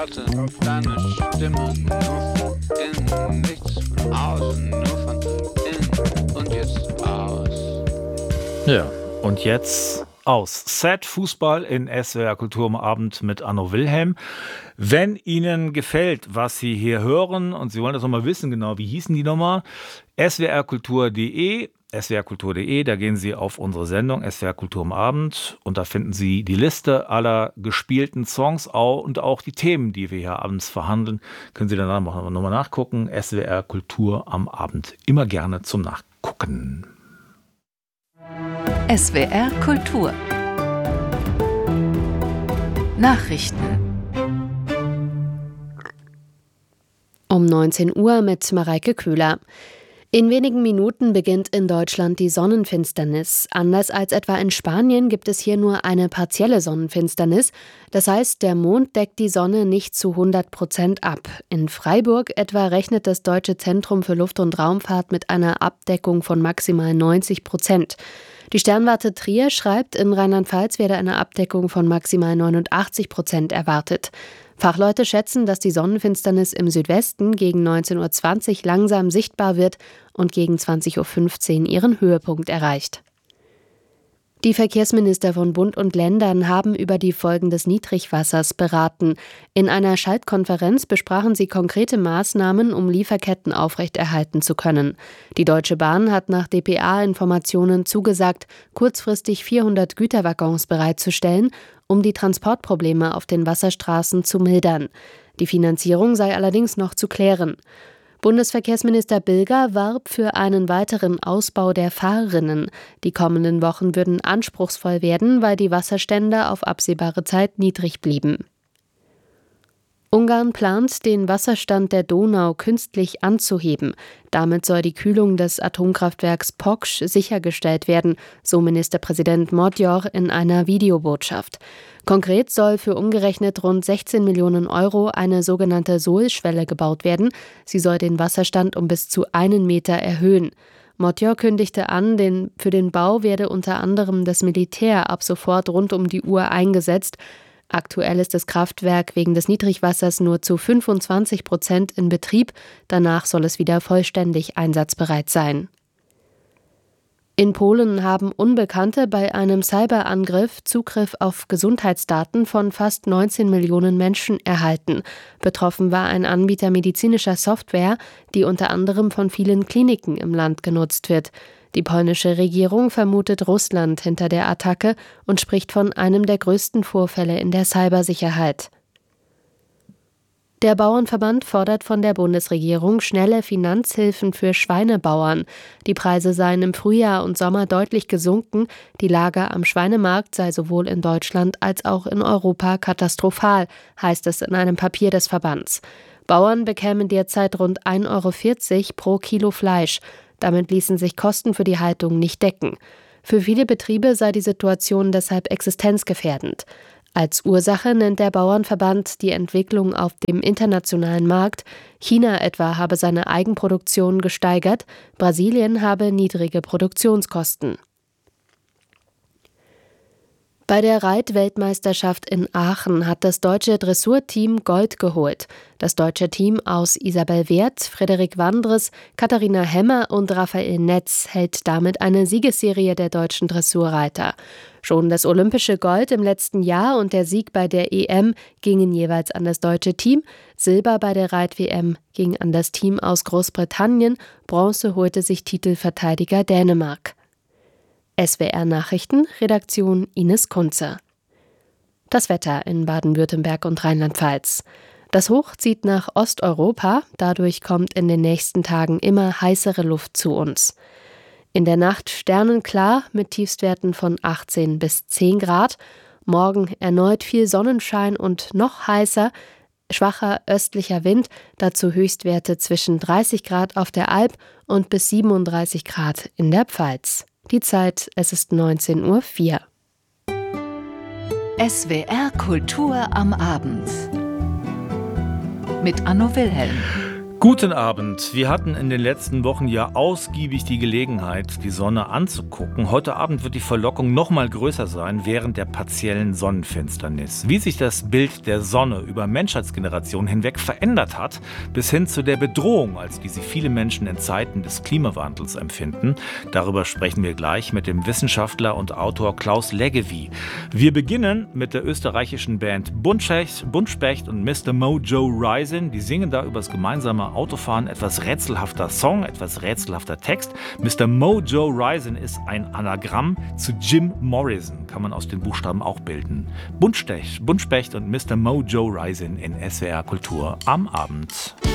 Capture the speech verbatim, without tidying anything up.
Warte auf deine Stimme, nur von innen, nichts von außen, nur von innen und jetzt aus. Ja, und jetzt aus. Set Fußball in S W R Kultur am Abend mit Anno Wilhelm. Wenn Ihnen gefällt, was Sie hier hören und Sie wollen das nochmal wissen, genau, wie hießen die nochmal? S W R Kultur punkt de, S W R Kultur punkt de, da gehen Sie auf unsere Sendung S W R Kultur am Abend und da finden Sie die Liste aller gespielten Songs und auch die Themen, die wir hier abends verhandeln. Können Sie dann nochmal nachgucken. S W R Kultur am Abend. Immer gerne zum Nachgucken. S W R Kultur Nachrichten um neunzehn Uhr mit Mareike Köhler. In wenigen Minuten beginnt in Deutschland die Sonnenfinsternis. Anders als etwa in Spanien gibt es hier nur eine partielle Sonnenfinsternis. Das heißt, der Mond deckt die Sonne nicht zu hundert Prozent ab. In Freiburg etwa rechnet das Deutsche Zentrum für Luft- und Raumfahrt mit einer Abdeckung von maximal neunzig Prozent. Die Sternwarte Trier schreibt, in Rheinland-Pfalz werde eine Abdeckung von maximal neunundachtzig Prozent erwartet. Fachleute schätzen, dass die Sonnenfinsternis im Südwesten gegen neunzehn Uhr zwanzig langsam sichtbar wird und gegen zwanzig Uhr fünfzehn ihren Höhepunkt erreicht. Die Verkehrsminister von Bund und Ländern haben über die Folgen des Niedrigwassers beraten. In einer Schaltkonferenz besprachen sie konkrete Maßnahmen, um Lieferketten aufrechterhalten zu können. Die Deutsche Bahn hat nach D P A-Informationen zugesagt, kurzfristig vierhundert Güterwaggons bereitzustellen, um die Transportprobleme auf den Wasserstraßen zu mildern. Die Finanzierung sei allerdings noch zu klären. Bundesverkehrsminister Bilger warb für einen weiteren Ausbau der Fahrrinnen. Die kommenden Wochen würden anspruchsvoll werden, weil die Wasserstände auf absehbare Zeit niedrig blieben. Ungarn plant, den Wasserstand der Donau künstlich anzuheben. Damit soll die Kühlung des Atomkraftwerks Poksch sichergestellt werden, so Ministerpräsident Magyar in einer Videobotschaft. Konkret soll für umgerechnet rund sechzehn Millionen Euro eine sogenannte Sohlschwelle gebaut werden. Sie soll den Wasserstand um bis zu einen Meter erhöhen. Magyar kündigte an, den, für den Bau werde unter anderem das Militär ab sofort rund um die Uhr eingesetzt. Aktuell ist das Kraftwerk wegen des Niedrigwassers nur zu fünfundzwanzig Prozent in Betrieb. Danach soll es wieder vollständig einsatzbereit sein. In Polen haben Unbekannte bei einem Cyberangriff Zugriff auf Gesundheitsdaten von fast neunzehn Millionen Menschen erhalten. Betroffen war ein Anbieter medizinischer Software, die unter anderem von vielen Kliniken im Land genutzt wird. Die polnische Regierung vermutet Russland hinter der Attacke und spricht von einem der größten Vorfälle in der Cybersicherheit. Der Bauernverband fordert von der Bundesregierung schnelle Finanzhilfen für Schweinebauern. Die Preise seien im Frühjahr und Sommer deutlich gesunken. Die Lage am Schweinemarkt sei sowohl in Deutschland als auch in Europa katastrophal, heißt es in einem Papier des Verbands. Bauern bekämen derzeit rund ein Euro vierzig pro Kilo Fleisch. Damit ließen sich Kosten für die Haltung nicht decken. Für viele Betriebe sei die Situation deshalb existenzgefährdend. Als Ursache nennt der Bauernverband die Entwicklung auf dem internationalen Markt. China etwa habe seine Eigenproduktion gesteigert, Brasilien habe niedrige Produktionskosten. Bei der Reitweltmeisterschaft in Aachen hat das deutsche Dressurteam Gold geholt. Das deutsche Team aus Isabel Werth, Frederik Wandres, Katharina Hemmer und Raphael Netz hält damit eine Siegesserie der deutschen Dressurreiter. Schon das olympische Gold im letzten Jahr und der Sieg bei der E M gingen jeweils an das deutsche Team. Silber bei der Reit-W M ging an das Team aus Großbritannien. Bronze holte sich Titelverteidiger Dänemark. S W R Nachrichten, Redaktion Ines Kunze. Das Wetter in Baden-Württemberg und Rheinland-Pfalz. Das Hoch zieht nach Osteuropa, dadurch kommt in den nächsten Tagen immer heißere Luft zu uns. In der Nacht sternenklar mit Tiefstwerten von achtzehn bis zehn Grad. Morgen erneut viel Sonnenschein und noch heißer, schwacher östlicher Wind, dazu Höchstwerte zwischen dreißig Grad auf der Alp und bis siebenunddreißig Grad in der Pfalz. Die Zeit, es ist neunzehn Uhr vier. S W R Kultur am Abend mit Anno Wilhelm. Guten Abend. Wir hatten in den letzten Wochen ja ausgiebig die Gelegenheit, die Sonne anzugucken. Heute Abend wird die Verlockung noch mal größer sein während der partiellen Sonnenfinsternis. Wie sich das Bild der Sonne über Menschheitsgenerationen hinweg verändert hat, bis hin zu der Bedrohung, als die sie viele Menschen in Zeiten des Klimawandels empfinden, darüber sprechen wir gleich mit dem Wissenschaftler und Autor Klaus Leggevi. Wir beginnen mit der österreichischen Band Buntspecht, Buntspecht und Mister Mojo Rising. Die singen da über das gemeinsame Autofahren, etwas rätselhafter Song, etwas rätselhafter Text. Mister Mojo Rising ist ein Anagramm zu Jim Morrison, kann man aus den Buchstaben auch bilden. Buntspecht, Buntspecht und Mister Mojo Rising in S W R Kultur am Abend.